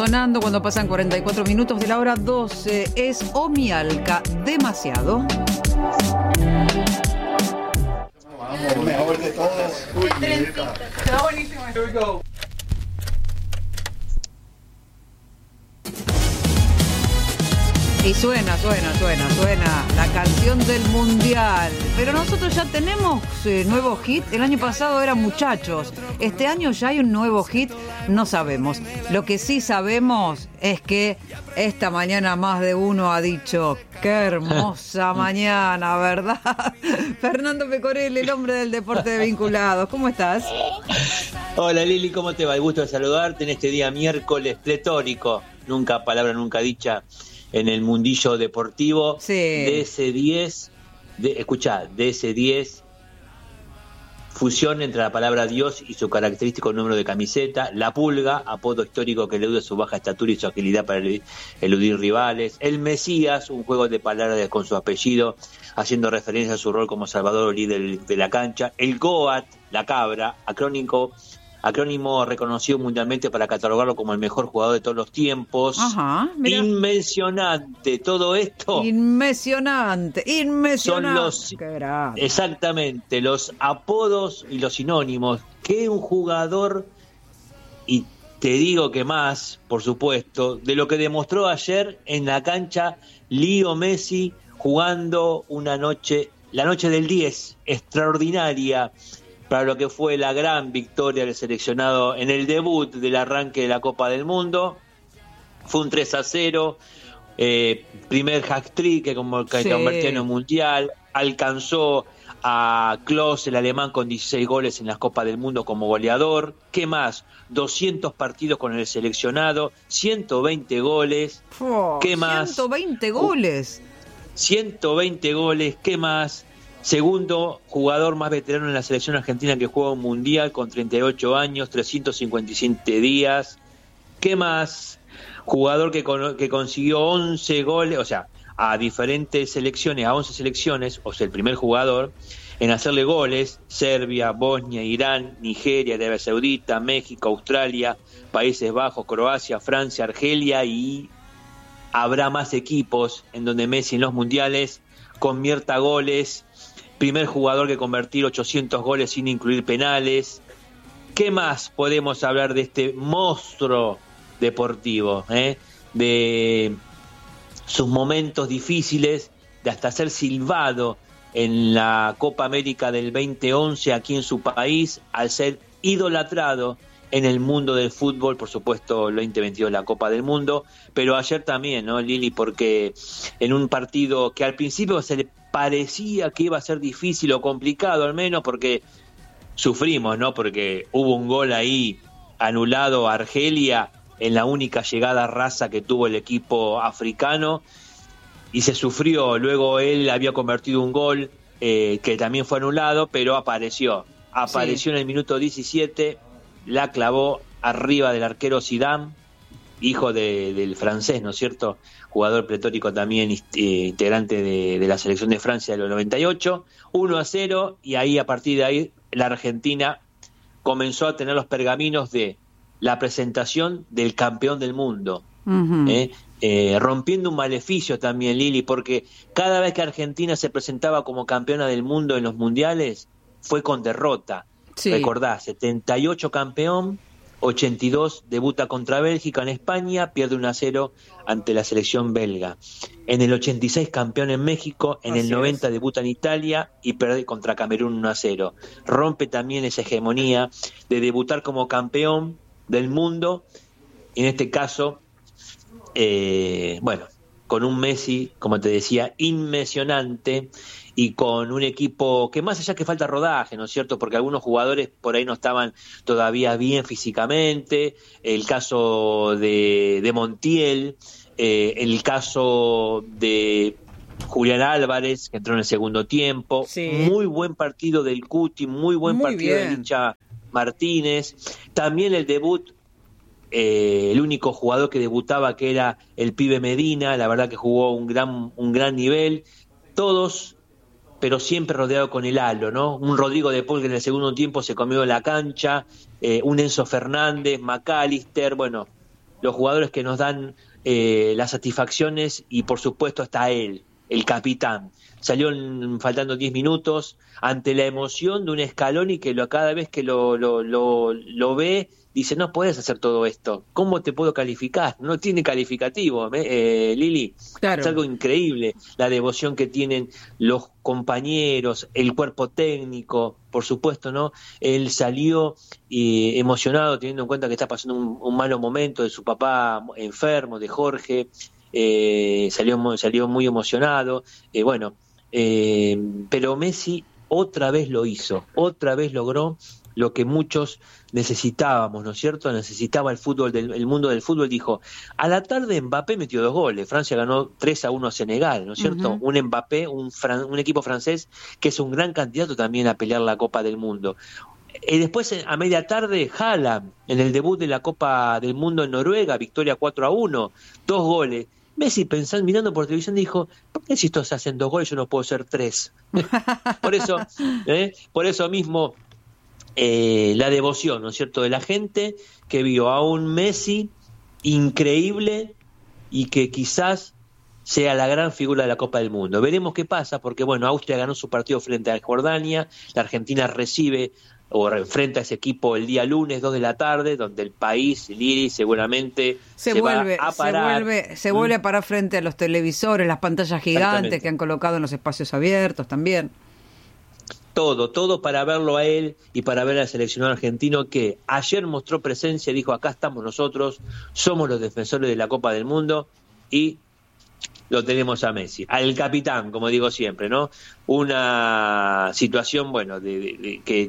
sonando cuando pasan 44 minutos de la hora 12. Es Omialca, demasiado. Vamos, mejor de todos. Uy, Está buenísimo. Here we go. Y suena la canción del Mundial. Pero nosotros ya tenemos nuevo hit. El año pasado era Muchachos. Este año ya hay un nuevo hit. No sabemos. Lo que sí sabemos es que esta mañana más de uno ha dicho: qué hermosa mañana, ¿verdad? Fernando Pecorelli, el hombre del deporte de vinculados. ¿Cómo estás? Hola Lili, ¿cómo te va? El gusto de saludarte en este día miércoles pletórico. Palabra nunca dicha en el mundillo deportivo. Sí. De ese 10, fusión entre la palabra Dios y su característico número de camiseta. La Pulga, apodo histórico que elude su baja estatura y su agilidad para eludir rivales. El Mesías, un juego de palabras con su apellido, haciendo referencia a su rol como salvador líder de la cancha. El Goat, la cabra, acrónimo reconocido mundialmente para catalogarlo como el mejor jugador de todos los tiempos. Ajá, mira. Inmencionante, todo esto. Inmencionante. Son exactamente los apodos y los sinónimos que un jugador, y te digo que más, por supuesto, de lo que demostró ayer en la cancha Leo Messi, jugando la noche del 10, extraordinaria, para lo que fue la gran victoria del seleccionado en el debut del arranque de la Copa del Mundo. Fue un 3-0, primer hat-trick que convirtió en un mundial, alcanzó a Klose, el alemán, con 16 goles en las Copas del Mundo como goleador. ¿Qué más? 200 partidos con el seleccionado, 120 goles. ¿Qué más? 120 goles. 120 goles, ¿qué más? Segundo jugador más veterano en la selección argentina que juega un mundial con 38 años, 357 días. ¿Qué más? Jugador que consiguió 11 goles, o sea, a diferentes selecciones, a 11 selecciones, o sea, el primer jugador en hacerle goles: Serbia, Bosnia, Irán, Nigeria, Arabia Saudita, México, Australia, Países Bajos, Croacia, Francia, Argelia, y habrá más equipos en donde Messi en los mundiales convierta goles. Primer jugador que convertir 800 goles sin incluir penales. ¿Qué más podemos hablar de este monstruo deportivo? De sus momentos difíciles, de hasta ser silbado en la Copa América del 2011 aquí en su país, al ser idolatrado en el mundo del fútbol, por supuesto el 2022 la Copa del Mundo, pero ayer también, ¿no, Lili? Porque en un partido que al principio se le parecía que iba a ser difícil o complicado, al menos porque sufrimos, ¿no? Porque hubo un gol ahí anulado a Argelia en la única llegada rasa que tuvo el equipo africano, y se sufrió. Luego él había convertido un gol que también fue anulado, pero apareció en el minuto 17, la clavó arriba del arquero Zidane, hijo del francés, ¿no es cierto? Jugador pletórico también, integrante de la selección de Francia de los 98, 1-0, y ahí, a partir de ahí, la Argentina comenzó a tener los pergaminos de la presentación del campeón del mundo, rompiendo un maleficio también, Lili, porque cada vez que Argentina se presentaba como campeona del mundo en los mundiales, fue con derrota. Sí. Recordá, 78 campeón, 82 debuta contra Bélgica en España, pierde 1-0 ante la selección belga. En el 86 campeón en México, en el 90 debuta en Italia y pierde contra Camerún 1-0. Rompe también esa hegemonía de debutar como campeón del mundo, y en este caso, con un Messi, como te decía, inmencionante, y con un equipo que, más allá que falta rodaje, ¿no es cierto? Porque algunos jugadores por ahí no estaban todavía bien físicamente, el caso de Montiel, el caso de Julián Álvarez, que entró en el segundo tiempo, muy buen partido del Cuti, muy partido del hincha Martínez, también el debut, el único jugador que debutaba, que era el pibe Medina, la verdad que jugó un gran nivel, todos, pero siempre rodeado con el halo, ¿no? Un Rodrigo de Paul que en el segundo tiempo se comió la cancha, un Enzo Fernández, McAllister, bueno, los jugadores que nos dan las satisfacciones y por supuesto está él, el capitán. Salió faltando 10 minutos ante la emoción de un Scaloni que cada vez que lo ve dice, no puedes hacer todo esto, ¿cómo te puedo calificar? No tiene calificativo, Lili. Claro. Es algo increíble la devoción que tienen los compañeros, el cuerpo técnico, por supuesto, ¿no? Él salió emocionado teniendo en cuenta que está pasando un malo momento de su papá enfermo, de Jorge, salió muy emocionado, pero Messi otra vez lo hizo, otra vez logró lo que muchos necesitábamos, ¿no es cierto? Necesitaba el mundo del fútbol. Dijo, a la tarde Mbappé metió 2 goles, Francia ganó 3-1 a Senegal, ¿no es cierto? Un Mbappé, un equipo francés que es un gran candidato también a pelear la Copa del Mundo. Después, a media tarde, Haaland, en el debut de la Copa del Mundo en Noruega, victoria 4-1, 2 goles. Messi, mirando por televisión, dijo, ¿por qué si estos hacen 2 goles yo no puedo hacer 3? Por eso mismo, la devoción, ¿no es cierto?, de la gente que vio a un Messi increíble y que quizás sea la gran figura de la Copa del Mundo. Veremos qué pasa, porque Austria ganó su partido frente a Jordania, la Argentina recibe o enfrenta a ese equipo el día lunes 2 de la tarde, donde el país, Lili, seguramente se vuelve a parar frente a los televisores, las pantallas gigantes que han colocado en los espacios abiertos también. Todo para verlo a él y para ver al seleccionado argentino que ayer mostró presencia, dijo, acá estamos nosotros, somos los defensores de la Copa del Mundo y lo tenemos a Messi, al capitán, como digo siempre, ¿no? Una situación, de que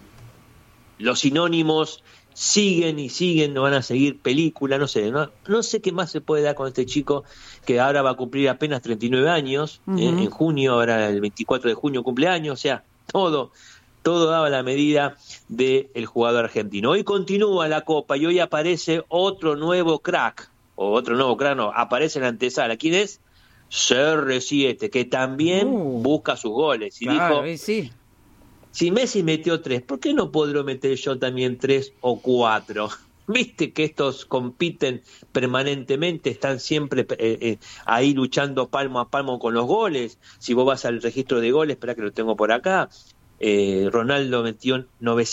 los sinónimos siguen y siguen, no van a seguir película, no sé qué más se puede dar con este chico que ahora va a cumplir apenas 39 años, en junio, ahora el 24 de junio cumpleaños, o sea, todo daba la medida del jugador argentino. Hoy continúa la Copa y hoy aparece otro nuevo crack, aparece en la antesala. ¿Quién es? CR7, que también busca sus goles. Y claro, dijo, sí. Si Messi metió 3, ¿por qué no podré meter yo también 3 o 4? Viste que estos compiten permanentemente, están siempre ahí luchando palmo a palmo con los goles. Si vos vas al registro de goles, espera que lo tengo por acá, Ronaldo metió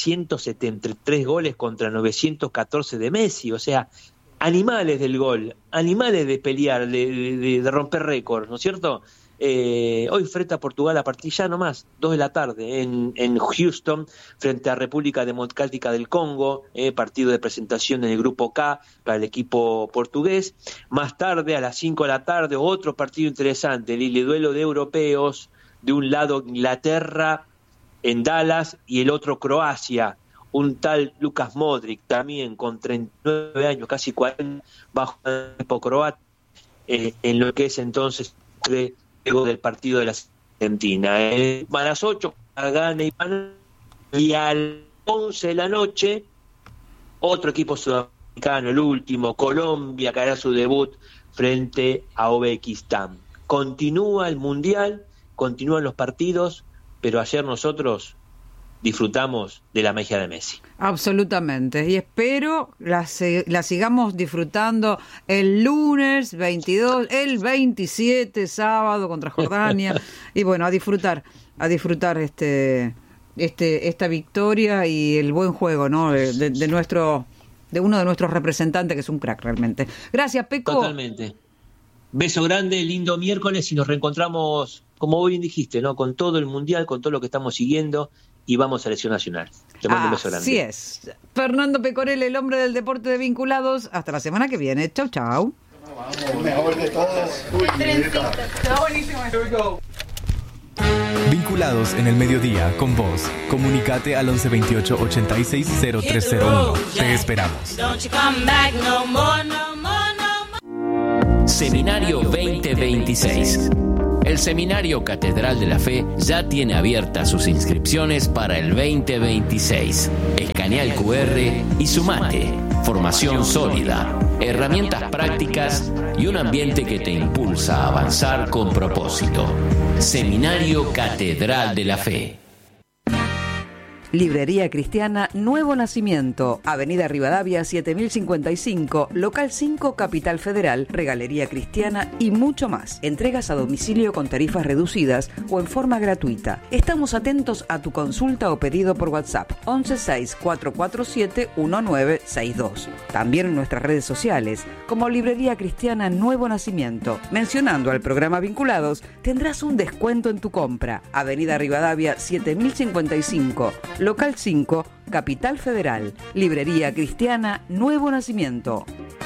973 goles contra 914 de Messi, o sea, animales del gol, animales de pelear, de romper récords, ¿no es cierto? Hoy frente a Portugal a partir ya nomás 2 de la tarde en Houston frente a República Democrática del Congo, partido de presentación en el grupo K para el equipo portugués. Más tarde a las 5 de la tarde otro partido interesante, el duelo de europeos, de un lado Inglaterra en Dallas y el otro Croacia, un tal Lukas Modric también con 39 años, casi 40, bajo el equipo croata, en lo que es entonces del partido de la Argentina. A las 8 gana y a las 11 de la noche otro equipo sudamericano, el último, Colombia, que hará su debut frente a Uzbekistán. Continúa el Mundial, continúan los partidos, pero ayer nosotros disfrutamos de la magia de Messi. Absolutamente, y espero la sigamos disfrutando el lunes 22, el 27 sábado contra Jordania y a disfrutar esta victoria y el buen juego, ¿no? de uno de nuestros representantes que es un crack realmente. Gracias, Peco. Totalmente. Beso grande, lindo miércoles y nos reencontramos, como bien dijiste, ¿no? Con todo el Mundial, con todo lo que estamos siguiendo y vamos a Selección Nacional. Te mando un beso grande. Así es. Fernando Pecorella, el hombre del deporte de Vinculados. Hasta la semana que viene. Chau, chau. El mejor de todos. Está buenísimo. Here we go. Vinculados en el mediodía con vos. Comunicate al 1128 860301. Te esperamos. Seminario 2026. El Seminario Catedral de la Fe ya tiene abiertas sus inscripciones para el 2026. Escanea el QR y sumate. Formación sólida, herramientas prácticas y un ambiente que te impulsa a avanzar con propósito. Seminario Catedral de la Fe. Librería Cristiana Nuevo Nacimiento, Avenida Rivadavia 7055, Local 5, Capital Federal, Regalería Cristiana y mucho más. Entregas a domicilio con tarifas reducidas o en forma gratuita. Estamos atentos a tu consulta o pedido por WhatsApp 116-447-1962. También en nuestras redes sociales como Librería Cristiana Nuevo Nacimiento. Mencionando al programa Vinculados, tendrás un descuento en tu compra. Avenida Rivadavia 7055, Local 5, Capital Federal, Librería Cristiana Nuevo Nacimiento.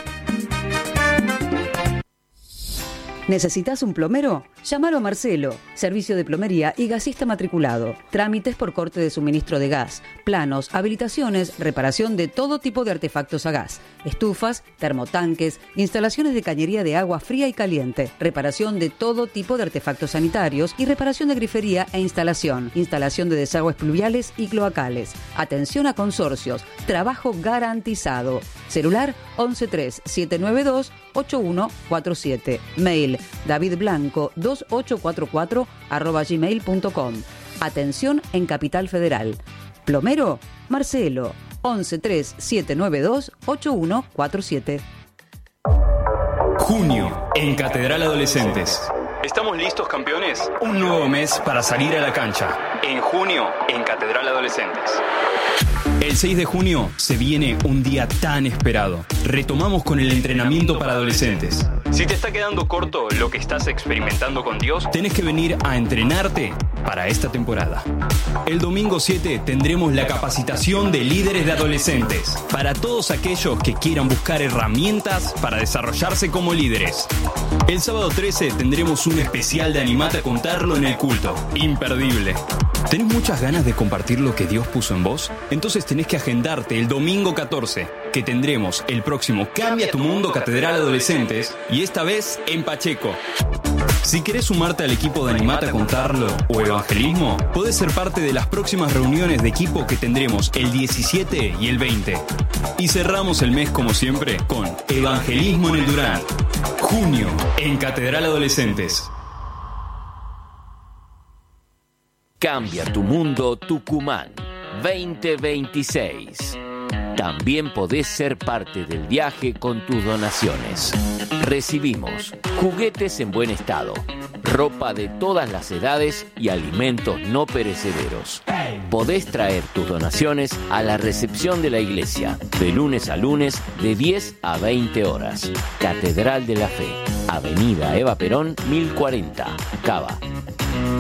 ¿Necesitas un plomero? Llámalo a Marcelo, servicio de plomería y gasista matriculado. Trámites por corte de suministro de gas, planos, habilitaciones, reparación de todo tipo de artefactos a gas, estufas, termotanques, instalaciones de cañería de agua fría y caliente, reparación de todo tipo de artefactos sanitarios y reparación de grifería e instalación de desagües pluviales y cloacales. Atención a consorcios, trabajo garantizado. Celular 113-792-8147. Mail davidblanco2844@gmail.com. Atención en Capital Federal. Plomero Marcelo 113-792-8147. Junio en Catedral Adolescentes. ¿Estamos listos, campeones? Un nuevo mes para salir a la cancha. En junio en Catedral Adolescentes. El 6 de junio se viene un día tan esperado. Retomamos con el entrenamiento para adolescentes. Si te está quedando corto lo que estás experimentando con Dios, tenés que venir a entrenarte para esta temporada. El domingo 7 tendremos la capacitación de líderes de adolescentes para todos aquellos que quieran buscar herramientas para desarrollarse como líderes. El sábado 13 tendremos un especial de Animate a Contarlo en el culto. Imperdible. ¿Tenés muchas ganas de compartir lo que Dios puso en vos? Entonces tenés que agendarte el domingo 14, que tendremos el próximo Cambia tu Mundo Catedral Adolescentes, y esta vez en Pacheco. Si querés sumarte al equipo de Animate a Contarlo o Evangelismo, podés ser parte de las próximas reuniones de equipo que tendremos el 17 y el 20. Y cerramos el mes como siempre con Evangelismo en el Durán. Junio en Catedral Adolescentes. Cambia tu Mundo Tucumán 2026. También podés ser parte del viaje con tus donaciones. Recibimos juguetes en buen estado, ropa de todas las edades y alimentos no perecederos. Podés traer tus donaciones a la recepción de la iglesia, de lunes a lunes, de 10 a 20 horas. Catedral de la Fe, Avenida Eva Perón, 1040, Cava.